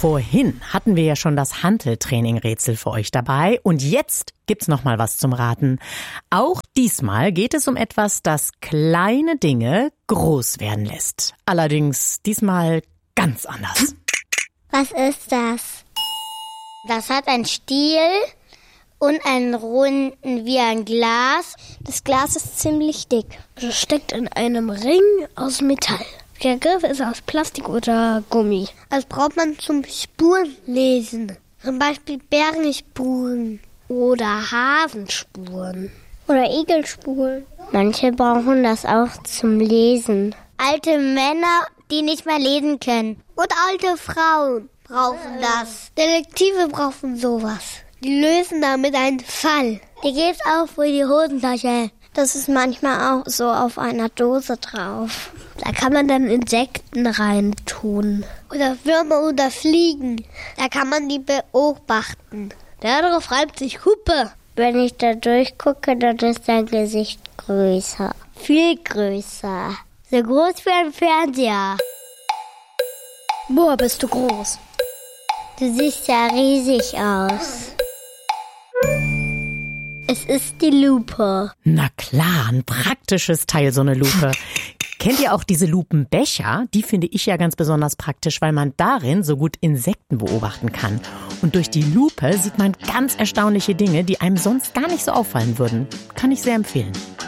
Vorhin hatten wir ja schon das Hanteltraining-Rätsel für euch dabei und jetzt gibt's noch mal was zum Raten. Auch diesmal geht es um etwas, das kleine Dinge groß werden lässt. Allerdings diesmal ganz anders. Was ist das? Das hat einen Stiel und einen runden wie ein Glas. Das Glas ist ziemlich dick. Das steckt in einem Ring aus Metall. Der Griff ist aus Plastik oder Gummi. Das braucht man zum Spurenlesen. Zum Beispiel Bärenspuren. Oder Hasenspuren. Oder Igelspuren. Manche brauchen das auch zum Lesen. Alte Männer, die nicht mehr lesen können. Und alte Frauen brauchen das. Detektive brauchen sowas. Die lösen damit einen Fall. Die gibt's auch für die Hosentasche. Das ist manchmal auch so auf einer Dose drauf. Da kann man dann Insekten reintun. Oder Würmer oder Fliegen. Da kann man die beobachten. Darauf reibt sich Huppe. Wenn ich da durchgucke, dann ist dein Gesicht größer. Viel größer. So groß wie ein Fernseher. Boah, bist du groß. Du siehst ja riesig aus. Es ist die Lupe. Na klar, ein praktisches Teil, so eine Lupe. Kennt ihr auch diese Lupenbecher? Die finde ich ja ganz besonders praktisch, weil man darin so gut Insekten beobachten kann. Und durch die Lupe sieht man ganz erstaunliche Dinge, die einem sonst gar nicht so auffallen würden. Kann ich sehr empfehlen.